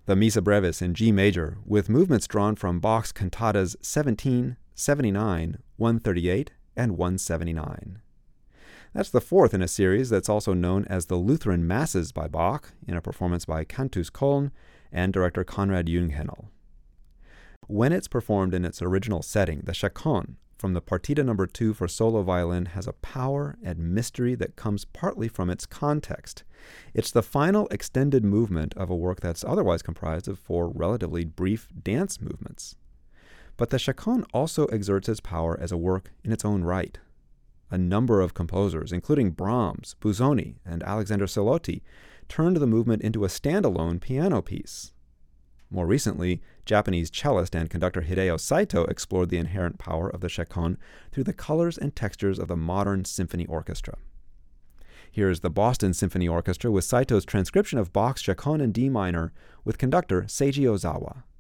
the Missa Brevis in G major, with movements drawn from Bach's cantatas 17, 79, 138, and 179. That's the fourth in a series that's also known as the Lutheran Masses by Bach, in a performance by Cantus Köln and director Konrad Jungheinl. When it's performed in its original setting, the Chaconne from the Partita No. 2 for solo violin has a power and mystery that comes partly from its context. It's the final extended movement of a work that's otherwise comprised of 4 relatively brief dance movements. But the Chaconne also exerts its power as a work in its own right. A number of composers, including Brahms, Busoni, and Alexander Salotti, turned the movement into a standalone piano piece. More recently, Japanese cellist and conductor Hideo Saito explored the inherent power of the Chaconne through the colors and textures of the modern symphony orchestra. Here is the Boston Symphony Orchestra with Saito's transcription of Bach's Chaconne in D minor with conductor Seiji Ozawa.